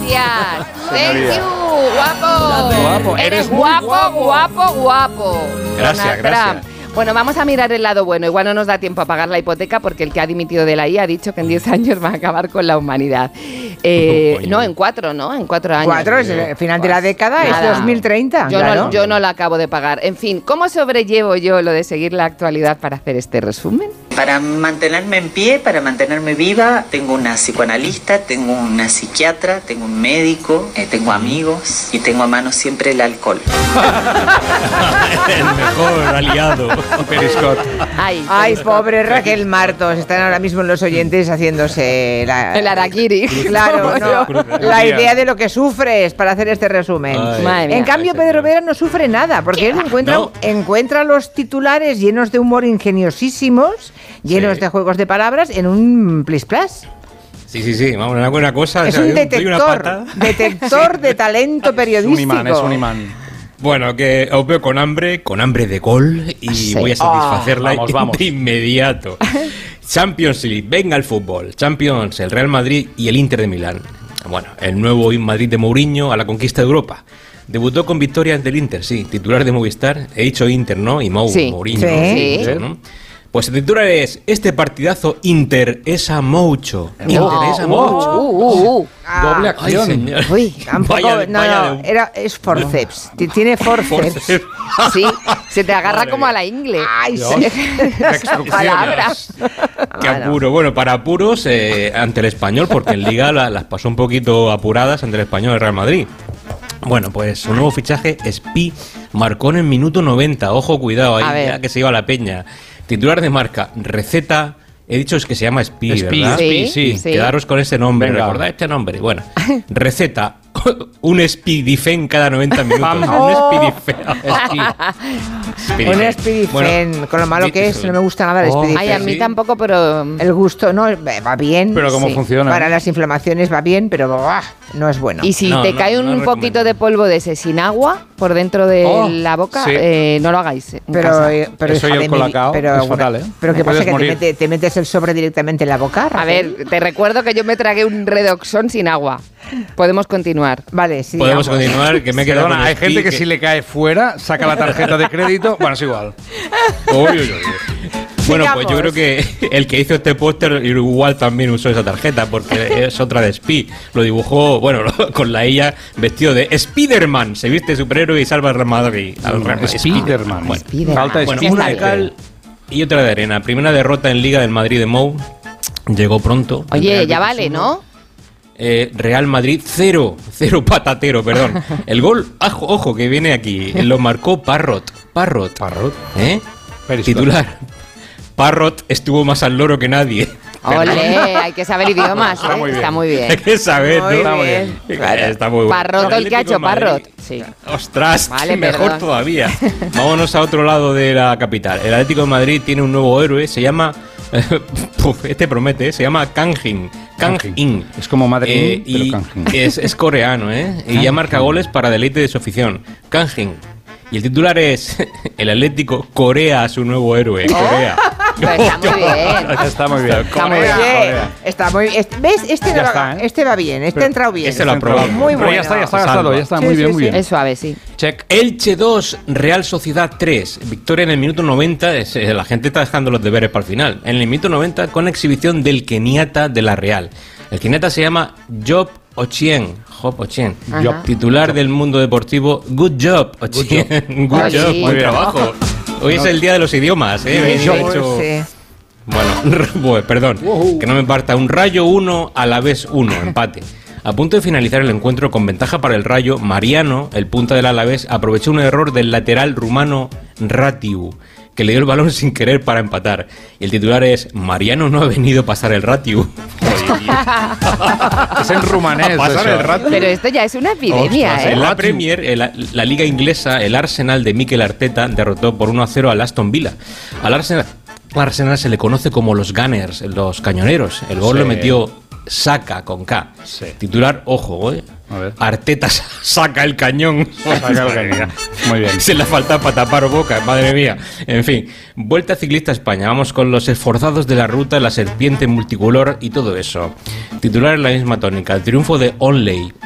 Gracias. Thank you, guapo. Guapo. Eres guapo. Gracias, Donald gracias. Trump. Bueno, vamos a mirar el lado bueno. Igual no nos da tiempo a pagar la hipoteca porque el que ha dimitido de la IA ha dicho que en 10 años va a acabar con la humanidad. No, en 4, ¿no? En 4 años. 4 es el final de la década, es Nada. 2030. Yo no la acabo de pagar. En fin, ¿cómo sobrellevo yo lo de seguir la actualidad para hacer este resumen? Para mantenerme en pie, para mantenerme viva, tengo una psicoanalista, tengo una psiquiatra, tengo un médico, tengo amigos y tengo a mano siempre el alcohol. El mejor aliado. Periscott. Ay, pobre Raquel Martos. Están ahora mismo los oyentes haciéndose el harakiri. Claro, no, la idea de lo que sufres para hacer este resumen. En cambio, Pedro Vera no sufre nada, porque él encuentra los titulares llenos de humor ingeniosísimos, llenos de juegos de palabras, en un plis plas. Sí, vamos, una buena cosa. Es un detector de talento periodístico. Es un imán. Bueno, que os veo con hambre de gol y voy a satisfacerla de inmediato. Champions League, venga el fútbol. Champions, el Real Madrid y el Inter de Milán. Bueno, el nuevo Madrid de Mourinho a la conquista de Europa. Debutó con victoria ante el Inter, sí, titular de Movistar. He dicho Inter, ¿no? Y Mourinho. Sí. ¿no? Pues el titular es: este partidazo interesa mucho. Interesa mucho. Doble acción. Ay, señor. Uy, tampoco, es forceps. Tiene forceps. Sí, se te agarra como a la ingle. Ay, palabras. Qué apuro. Bueno, para apuros ante el Español, porque en Liga las pasó un poquito apuradas ante el Español del Real Madrid. Bueno, pues su nuevo fichaje, Spi, marcó en el minuto 90. Ojo, cuidado, ahí ya que se iba a la peña. Titular de Marca, receta. He dicho es que se llama Spi, ¿verdad? Sí. Quedaros con ese nombre, Venga. recordad este nombre. Bueno, receta. Un Speedifen cada 90 minutos. Un Speedifen, con lo malo que es, no me gusta nada el Speedifen. Ay, a mí tampoco, pero el gusto no va bien. Pero cómo funciona. Para las inflamaciones va bien, pero no es bueno. Y si te cae un poquito de polvo de ese sin agua por dentro de la boca, no lo hagáis. Pero eso y el colacao es fatal, ¿eh? Pero ¿qué pasa? Puedes Que te metes el sobre directamente en la boca. A ver, te recuerdo que yo me tragué un Redoxon sin agua. Podemos continuar. Vale, sí. Podemos continuar, que me he quedado con Hay Spi, gente que si le cae fuera, saca la tarjeta de crédito. Bueno, es igual. Bueno, pues yo creo que el que hizo este póster igual también usó esa tarjeta, porque es otra de Spi. Lo dibujó, bueno, con la ella vestido de Spiderman. Se viste superhéroe y salva al Real Madrid. Spiderman. Bueno, Falta bueno, Spiderman. una de cal y otra de arena. Primera derrota en Liga del Madrid de Mou. Llegó pronto. Oye, ya vale, ¿no? Real Madrid 0 patatero, perdón. El gol, ojo, que viene aquí, lo marcó Parrot. Titular. Parrot estuvo más al loro que nadie. Ole, hay que saber idiomas, está muy bien. Hay que saber, ¿no? Está muy bien. Claro. Está muy bueno. Parrot, el que ha hecho Parrot. Sí. Ostras, Vale, mejor perdón. todavía. Vámonos a otro lado de la capital. El Atlético de Madrid tiene un nuevo héroe, se llama... este promete, se llama Kang In. Es como Madrid, pero Kang In. Es coreano, y ya marca goles para deleite de su afición. Kang In. Y el titular es: el Atlético corea a su nuevo héroe. Corea. Pero está muy bien. Está muy bien. Está muy bien. ¿Ves? Este va bien, ha entrado bien. Este lo aprobado. Muy Pero bueno. ya está gastado, ya está. Sí, Muy bien, sí, muy bien. Es suave, sí. Check. Elche 2, Real Sociedad 3. Victoria en el minuto 90. La gente está dejando los deberes para el final. En el minuto 90, con exhibición del keniata de la Real. El keniata se llama Job Ochien. Titular del Mundo Deportivo. Good job, Ochien. Good job, Sí. buen trabajo. Hoy es el día de los idiomas, Bueno, perdón, que no me parta. Un Rayo 1, Alavés 1, empate. A punto de finalizar el encuentro con ventaja para el Rayo, Mariano, el punta del Alavés, aprovechó un error del lateral rumano Ratiu, que le dio el balón sin querer para empatar. Y el titular es: Mariano no ha venido a pasar el Ratiu. Es en rumanés. Pasar el rato. Pero esto ya es una epidemia, Ostras, en la Premier, la liga inglesa, el Arsenal de Mikel Arteta derrotó por 1-0 al Aston Villa. Al Arsenal se le conoce como los Gunners, los cañoneros. El gol lo metió Saka con K. Sí. Titular, ojo, A ver. Arteta saca el cañón. Muy bien. Se le falta para tapar boca, madre mía. En fin, Vuelta Ciclista a España. Vamos con los esforzados de la ruta, la serpiente multicolor y todo eso. Titular en la misma tónica. El triunfo de Onley.